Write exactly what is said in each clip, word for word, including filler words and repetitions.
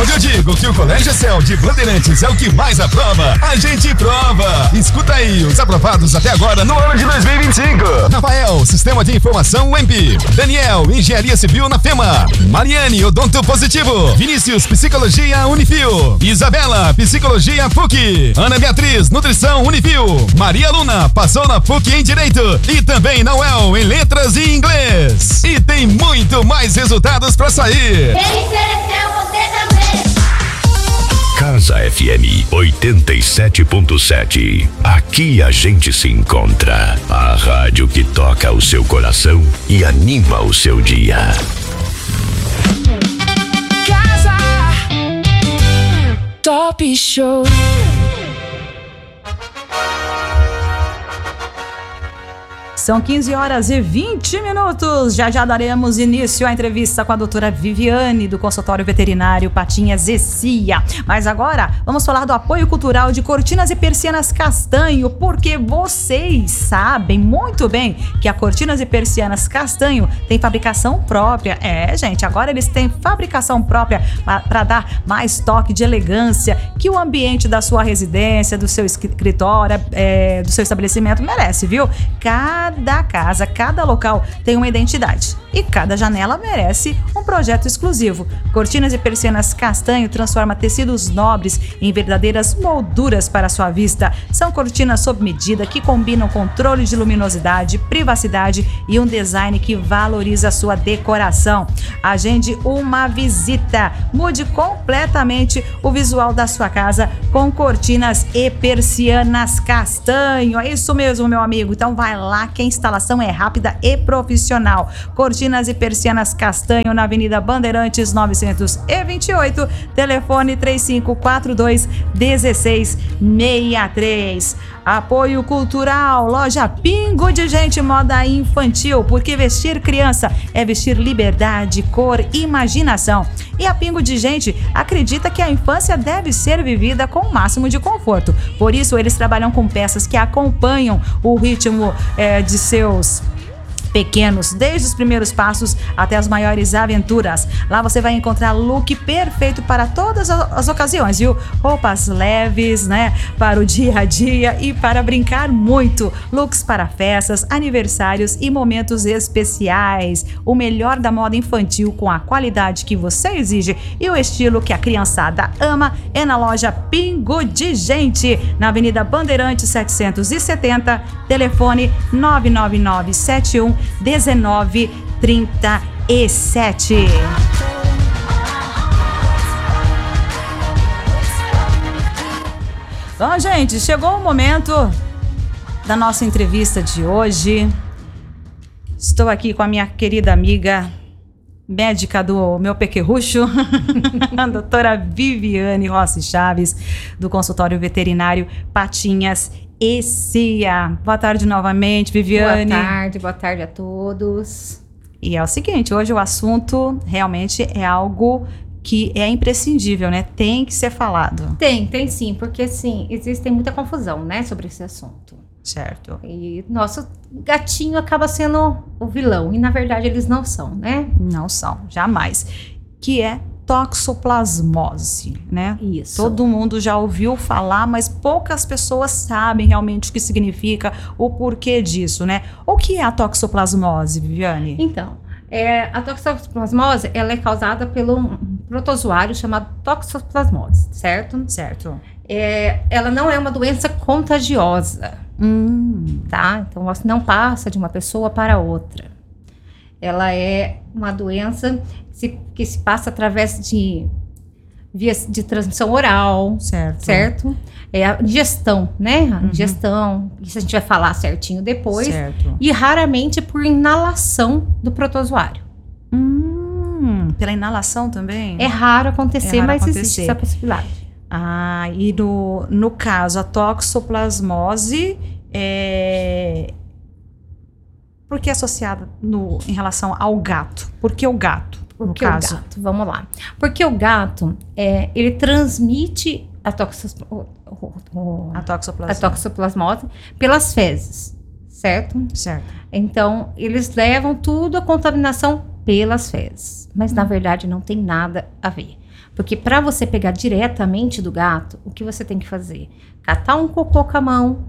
Quando eu digo que o Colégio Céu de Bandeirantes é o que mais aprova, a gente prova. Escuta aí os aprovados até agora no ano de dois mil e vinte e cinco. Rafael, Sistema de Informação U E M P. Daniel, Engenharia Civil na FEMA. Mariane, Odonto Positivo. Vinícius, Psicologia Unifil. Isabela, Psicologia P U C. Ana Beatriz, Nutrição Unifil. Maria Luna, passou na P U C em Direito e também na U E L em Letras e Inglês. E tem muito mais resultados pra sair. Quem mereceu você também. Casa F M oitenta e sete ponto sete. Aqui a gente se encontra. A rádio que toca o seu coração e anima o seu dia. Casa Top Show. São quinze horas e vinte minutos. Já já daremos início à entrevista com a doutora Viviane, do consultório veterinário Patinhas e Cia. Mas agora vamos falar do apoio cultural de Cortinas e Persianas Castanho, porque vocês sabem muito bem que a Cortinas e Persianas Castanho tem fabricação própria. É, gente, agora eles têm fabricação própria para dar mais toque de elegância que o ambiente da sua residência, do seu escritório, é, do seu estabelecimento merece, viu? Cada Cada casa, cada local tem uma identidade e cada janela merece um projeto exclusivo. Cortinas e Persianas Castanho transforma tecidos nobres em verdadeiras molduras para a sua vista. São cortinas sob medida que combinam controle de luminosidade, privacidade e um design que valoriza a sua decoração. Agende uma visita. Mude completamente o visual da sua casa com Cortinas e Persianas Castanho. É isso mesmo, meu amigo. Então vai lá, que a instalação é rápida e profissional. Cortinas e Persianas Castanho, na Avenida Bandeirantes novecentos e vinte e oito, telefone três cinco quatro dois, um seis seis três. Apoio cultural, loja Pingo de Gente, moda infantil, porque vestir criança é vestir liberdade, cor e imaginação. E a Pingo de Gente acredita que a infância deve ser vivida com o máximo de conforto. Por isso, eles trabalham com peças que acompanham o ritmo é, de seus pequenos, desde os primeiros passos até as maiores aventuras. Lá você vai encontrar look perfeito para todas as ocasiões, viu? Roupas leves, né? Para o dia a dia e para brincar muito. Looks para festas, aniversários e momentos especiais. O melhor da moda infantil com a qualidade que você exige e o estilo que a criançada ama é na loja Pingo de Gente, na Avenida Bandeirantes setecentos e setenta, telefone nove nove nove sete um dezenove trinta e sete. Bom, gente, chegou o momento da nossa entrevista de hoje. Estou aqui com a minha querida amiga, médica do meu pequerrucho, a doutora Viviane Rossi Chaves, do consultório veterinário Patinhas e Cia. Boa tarde novamente, Viviane. Boa tarde, boa tarde a todos. E é o seguinte, hoje o assunto realmente é algo que é imprescindível, né? Tem que ser falado. Tem, tem sim, porque sim, existe muita confusão, né, sobre esse assunto. Certo. E nosso gatinho acaba sendo o vilão, e na verdade eles não são, né? Não são, jamais. Que é toxoplasmose, né? Isso. Todo mundo já ouviu falar, mas poucas pessoas sabem realmente o que significa, o porquê disso, né? O que é a toxoplasmose, Viviane? Então, é, a toxoplasmose, ela é causada pelo protozoário chamado toxoplasmose, certo? Certo. É, ela não é uma doença contagiosa, hum. tá? Então, ela não passa de uma pessoa para outra. Ela é uma doença se, que se passa através de vias de transmissão oral, certo? certo? É a digestão, né? A uhum. digestão, isso a gente vai falar certinho depois. Certo. E raramente por inalação do protozoário. Hum, pela inalação também? É raro acontecer, é raro mas acontecer. existe essa possibilidade. Ah, e no, no caso, a toxoplasmose é... Por que é associada no, em relação ao gato? Por que o gato, no Porque caso? o gato, vamos lá. Porque o gato, é, ele transmite a, toxos, o, o, o, a, toxoplasmose. a toxoplasmose pelas fezes, certo? Certo. Então, eles levam tudo a contaminação pelas fezes. Mas, na verdade, não tem nada a ver. Porque para você pegar diretamente do gato, o que você tem que fazer? Catar um cocô com a mão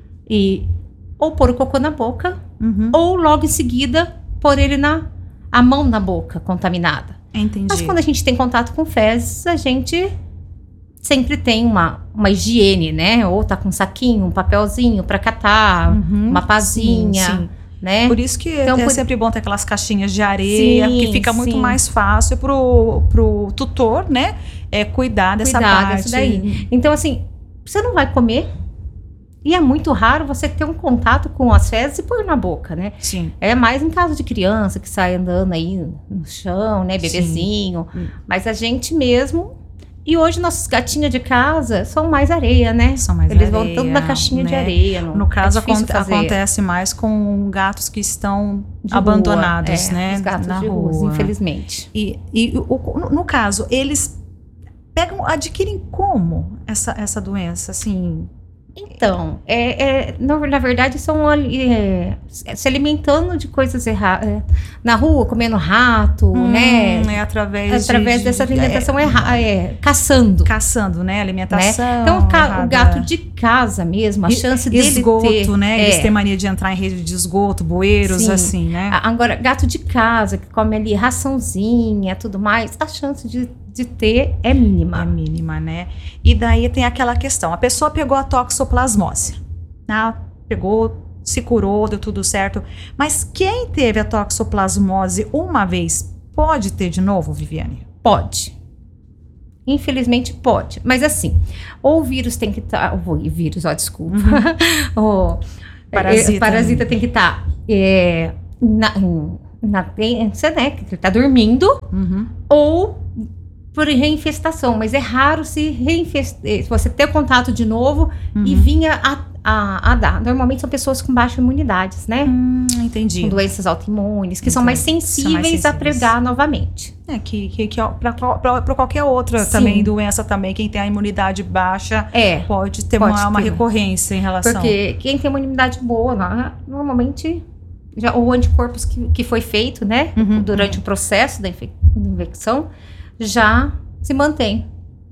e ou pôr o cocô na boca, Uhum. ou logo em seguida pôr ele na a mão na boca contaminada. Entendi. Mas quando a gente tem contato com fezes, a gente sempre tem uma, uma higiene, né? Ou tá com um saquinho, um papelzinho para catar, Uhum. uma pazinha, Sim, sim. né? Por isso que Então, é por- sempre bom ter aquelas caixinhas de areia, Sim, que fica muito sim. mais fácil pro, pro tutor, né? É, cuidar dessa Cuidar parte. disso daí. Então, assim, você não vai comer. E é muito raro você ter um contato com as fezes e pôr na boca, né? Sim. É mais em caso de criança que sai andando aí no chão, né? Bebezinho. Hum. Mas a gente mesmo... E hoje nossos gatinhos de casa são mais areia, né? São mais Eles vão areia, tudo na caixinha de né? areia. Não, No caso, é difícil aconte- fazer acontece mais com gatos que estão de rua. abandonados, É, né? Os gatos na de rua, rua. infelizmente. E, e o- no, no caso, eles pegam, adquirem como essa, essa doença, assim? Então, é, é, na, na verdade, são ali, é, se alimentando de coisas erradas. Na rua, comendo rato, né? Hum, é através, Através de, dessa de- alimentação é, errada, é, caçando. caçando, né? Alimentação. Né? Então, o, ca- o errada. gato de casa mesmo, a chance dele esgoto, ter... né? é, Eles têm mania de entrar em rede de esgoto, bueiros, Sim. assim, né? a- Agora, gato de casa, que come ali raçãozinha, tudo mais, a chance de, de ter é mínima. É mínima, né? E daí tem aquela questão, a pessoa pegou a toxoplasmose, ah, pegou, se curou, deu tudo certo, mas quem teve a toxoplasmose uma vez, pode ter de novo, Viviane? Pode. Infelizmente pode. Mas assim, ou o vírus tem que estar... o vírus, ó, desculpa. o Parasita. é, parasita tem que estar é, na, na tência, né? Que ele tá dormindo. Uhum. Ou por reinfestação. Mas é raro se reinfestar. Se você ter contato de novo e Uhum. vinha a, a, a dar. Normalmente são pessoas com baixa imunidades, né? Hum, entendi. Com doenças autoimunes, que são Entendi. mais São mais sensíveis a sensíveis. pregar novamente. É, que, que, que para qualquer outra Sim. também doença também, quem tem a imunidade baixa É. pode ter Pode uma, uma ter. recorrência em relação. Porque quem tem uma imunidade boa, lá, normalmente, já, o anticorpos que, que foi feito, né, Uhum, durante o processo da infe- infecção, já se mantém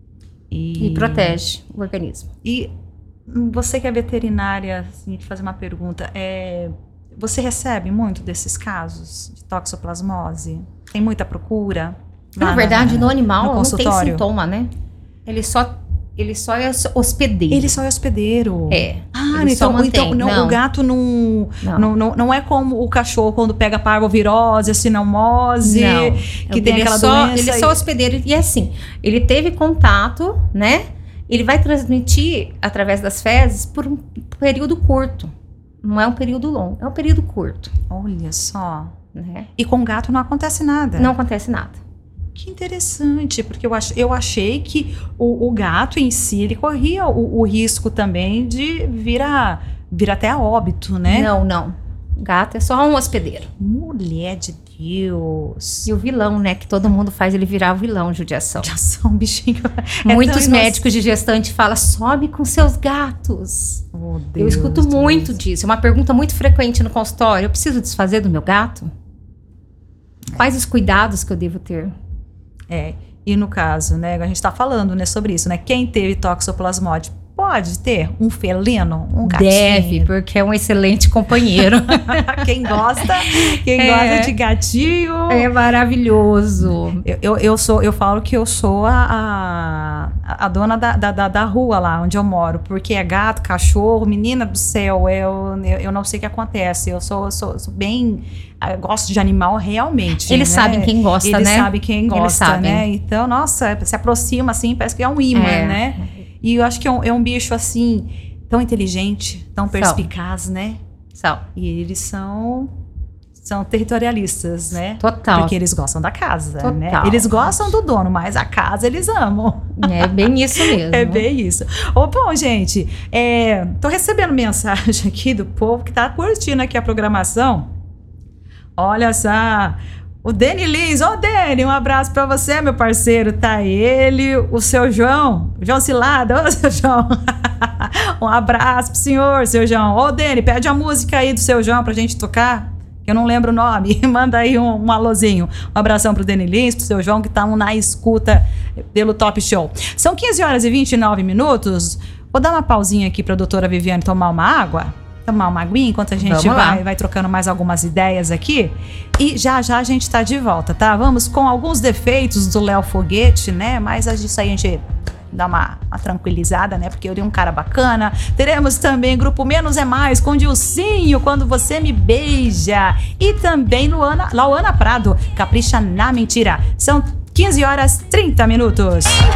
e, protege o organismo. E hum, você que é veterinária, assim, te fazer uma pergunta, é, você recebe muito desses casos de toxoplasmose? Tem muita procura? lá Na verdade, no animal no não tem consultório? sintoma, né? Ele só, ele só é hospedeiro. Ele só é hospedeiro? É. Ah, ele só então, mantém. então não, Não. o gato não Não. não. Não, não é como o cachorro quando pega parvovirose, a sinomose, Não. que tem ele aquela é só, doença. Ele é e- só hospedeiro. E assim, ele teve contato, né? Ele vai transmitir através das fezes por um período curto. Não é um período longo, é um período curto, Olha só. né? E com gato não acontece nada. Não acontece nada. Que interessante, porque eu, ach, eu achei que o, o gato em si, ele corria o, o risco também de vir, a, vir até a óbito, né? Não, não. Gato é só um hospedeiro. Mulher de Deus. E o vilão, né? Que todo mundo faz ele virar o vilão, judiação. Já são um bichinho. é Muitos tão médicos de gestante falam, some com seus gatos. inocente. Oh, Eu Deus, escuto Deus. muito disso. É uma pergunta muito frequente no consultório. Eu preciso desfazer do meu gato? Quais os cuidados que eu devo ter? É, e no caso, né, a gente tá falando, né, sobre isso, né? Quem teve toxoplasmose pode ter um felino, um gatinho. Deve, porque é um excelente companheiro. Quem gosta, quem É. gosta de gatinho. É maravilhoso. Eu, eu, eu sou, eu falo que eu sou a, a, a dona da, da, da- da rua lá onde eu moro, porque é gato, cachorro, menina do céu, eu, eu, eu não sei o que acontece. Eu sou, sou, sou bem. Eu gosto de animal realmente. Eles né? sabem quem gosta, Eles né? sabem quem Eles gosta, sabem. né? Então, nossa, se aproxima assim, parece que é um imã, É. né? E eu acho que é um, é um bicho assim, tão inteligente, tão São. perspicaz, né? São. E eles são. São territorialistas, né? Total. Porque eles gostam da casa, Total. né? Eles gostam do dono, mas a casa eles amam. É bem isso mesmo. É bem isso. Ô, bom, gente, é, tô recebendo mensagem aqui do povo que tá curtindo aqui a programação. Olha só, o Dani Lins. Ô, Dani, um abraço pra você, meu parceiro. Tá ele, o seu João, o João Cilada. Ô, seu João. Um abraço pro senhor, seu João. Ô, Dani, pede a música aí do seu João pra gente tocar. que eu não lembro o nome, manda aí um, um alôzinho. Um abração pro Deni Lins, pro seu João, que estão na escuta pelo Top Show. São quinze horas e vinte e nove minutos. Vou dar uma pausinha aqui pra doutora Viviane tomar uma água, tomar uma aguinha, enquanto a gente vai, vai trocando mais algumas ideias aqui. E já já a gente tá de volta, tá? Vamos com alguns defeitos do Léo Foguete, né? Mas disso aí a gente dá uma, uma tranquilizada, né? Porque eu dei um cara bacana. Teremos também Grupo Menos é Mais com Dilcinho, Quando Você Me Beija. E também Luana, Lauana Prado, Capricha na Mentira. São quinze horas e trinta minutos.